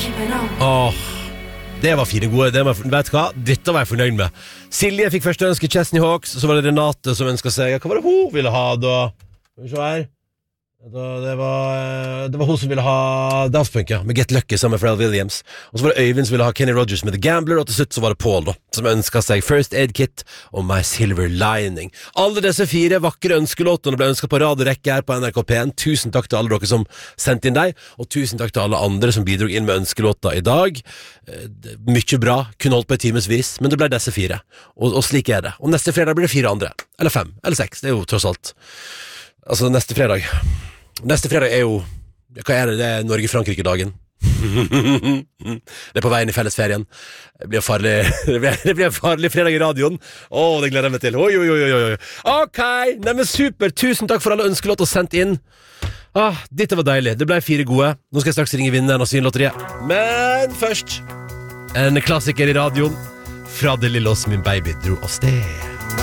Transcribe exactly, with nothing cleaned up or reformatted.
Åh, det var fine gode. Det var, vet du hva? Dette var jeg fornøyd med. Silje fikk første ønske Chesney Hawks, og så var det Renate som ønsket seg. Hva var det hun ville ha da? Skal vi se her. Det var, det var hun som ville ha Daft Punk, ja, med Get Lucky sammen med Pharrell Williams. Og så var det Øyvind som ville ha Kenny Rogers med The Gambler. Og til slutt så var det Paul da, som ønsket seg First Aid Kit og My Silver Lining. Alle disse fire vakre ønskelåtene ble ønsket på radiorekke her på N R K P N. Tusen takk til alle dere som sendte inn deg, og tusen takk til alle andre som bidrog inn med ønskelåter i dag. Mykje bra, kun holdt på i timesvis, men det ble disse fire, og, og slik er det. Og neste fredag blir det fire andre, eller fem, eller seks. Det er jo tross alt altså neste fredag Neste fredag er jo, hva er det? Det er Norge-Frankrike-dagen. Det er på veien i fellesferien. Det blir en farlig, det blir, det blir en farlig fredag i radioen. Åh, det gleder jeg meg til. Oi, oi, oi, oi. Ok, nei, men super. Tusen takk for alle ønskelåter sendt inn. Ah, dette var deilig. Det ble fire gode. Nå skal jeg straks ringe vinneren av Svinlotteriet. Men først, en klassiker i radioen fra Det lille oss min baby dro av sted.